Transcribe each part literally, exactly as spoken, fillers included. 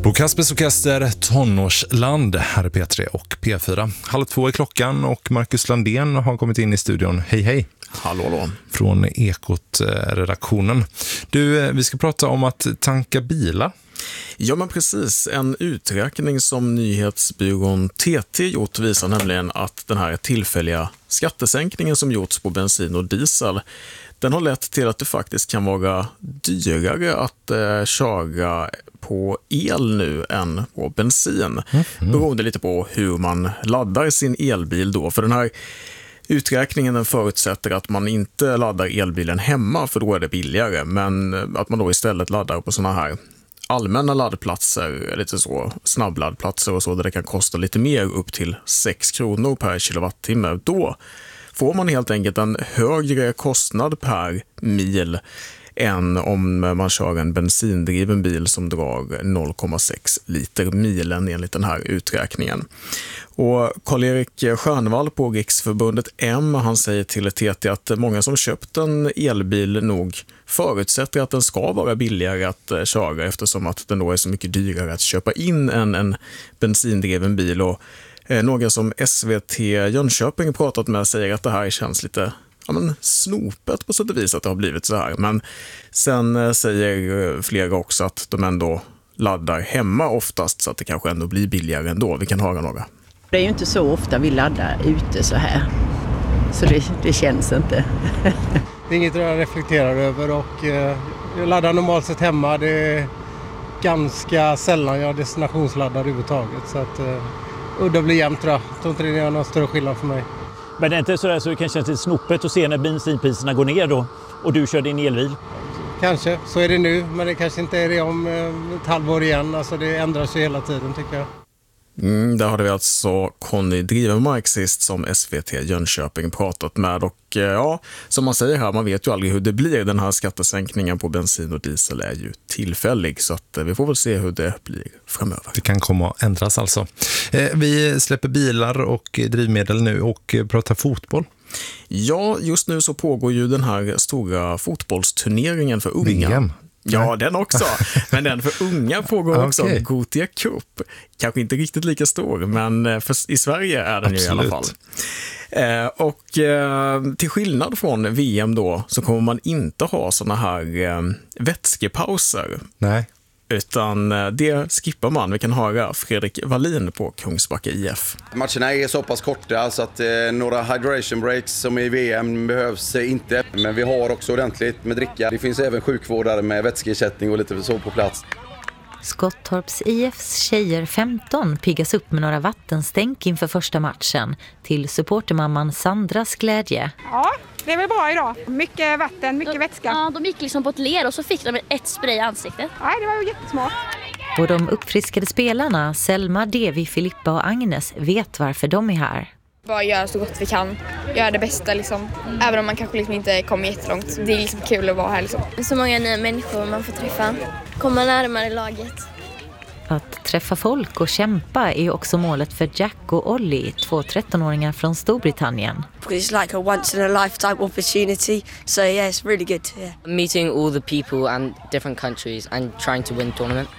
Bo Kaspers Orkester, Tonårsland, här är P tre och P fyra. Halv två är klockan och Marcus Landén har kommit in i studion. Hej hej! Hallå, hallå. Från Ekot-redaktionen. Du, vi ska prata om att tanka bilar. Ja, men precis. En uträkning som nyhetsbyrån T T gjort visar nämligen att den här tillfälliga skattesänkningen som gjorts på bensin och diesel, den har lett till att det faktiskt kan vara dyrare att eh, köra på el nu än på bensin. Mm-hmm. Beroende lite på hur man laddar sin elbil då. För den här uträkningen den förutsätter att man inte laddar elbilen hemma, för då är det billigare. Men att man då istället laddar på såna här allmänna laddplatser, lite så snabbladdplatser och så, där det kan kosta lite mer, upp till sex kronor per kilowattimme. Då får man helt enkelt en högre kostnad per mil än om man kör en bensindriven bil som drar noll komma sex liter milen enligt den här uträkningen. Och Karl-Erik Stjärnvall på Riksförbundet M, han säger till T T att många som köpt en elbil nog förutsätter att den ska vara billigare att köra, eftersom att den då är så mycket dyrare att köpa in än en bensindriven bil. Och eh, några som S V T Jönköping pratat med säger att det här känns lite ja, men snopet på sätt och vis att det har blivit så här. Men sen eh, säger flera också att de ändå laddar hemma oftast, så att det kanske ändå blir billigare ändå. Vi kan höra några. Det är ju inte så ofta vi laddar ute så här. Så det, det känns inte. Det är inget jag reflekterar över, och eh, jag laddar normalt sett hemma. Det är ganska sällan jag destinationsladdar överhuvudtaget. Så att eh, udda blir jämnt, tror jag. Jag tror inte det är någon större skillnad för mig. Men det är inte så där så det kan kännas lite snopet att se när bensinpriserna går ner då och du kör din elbil? Kanske, så är det nu. Men det kanske inte är det om eh, ett halvår igen. Alltså det ändras ju hela tiden, tycker jag. Mm, där hade vi alltså Conny Drivenmark sist som S V T Jönköping pratat med, och ja, som man säger här, man vet ju aldrig hur det blir. Den här skattesänkningen på bensin och diesel är ju tillfällig, så att vi får väl se hur det blir framöver. Det kan komma att ändras alltså. Vi släpper bilar och drivmedel nu och pratar fotboll. Ja, just nu så pågår ju den här stora fotbollsturneringen för unga. V M. Ja, den också. Men den för unga pågår också. Okay. Gothia Cup. Kanske inte riktigt lika stor, men för, i Sverige är den ju i alla fall. Eh, och eh, till skillnad från V M då, så kommer man inte ha såna här eh, vätskepauser. Nej. Utan det skippar man. Vi kan höra Fredrik Wallin på Kungsbacka I F. Matcherna är så pass korta så att eh, några hydration breaks som i V M behövs inte. Men vi har också ordentligt med dricka. Det finns även sjukvårdare med vätskeersättning och lite så på plats. Skottorps I Fs tjejer femton piggas upp med några vattenstänk inför första matchen, till supportermamman Sandras glädje. Ja, det är väl bra idag. Mycket vatten, mycket de, vätska. Ja, de gick liksom på ett ler och så fick de ett spray i ansiktet. Nej, det var ju jättesmart. Och de uppfriskade spelarna, Selma, Devi, Filippa och Agnes, vet varför de är här. Bara göra så gott vi kan, göra det bästa liksom. Även om man kanske liksom inte kommer jättelångt. Det är liksom kul att vara här liksom. Så många nya människor man får träffa, komma närmare laget. Att träffa folk och kämpa är också målet för Jack och Ollie, två trettonåringar från Storbritannien. It's like a once in a lifetime opportunity, so yeah, it's really good. Yeah. Meeting all the people and different countries and trying to win tournament.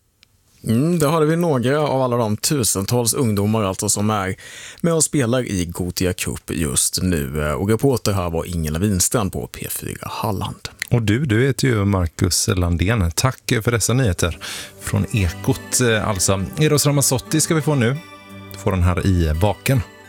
Mm, det hade vi några av alla de tusentals ungdomar alltså som är med och spelar i Gothia Cup just nu. Och reporter här var Ingela Winstrand på P fyra Halland. Och du, du heter ju Marcus Landén. Tack för dessa nyheter från Ekot. Alltså, Eros Ramazzotti ska vi få nu. Du får den här i baken.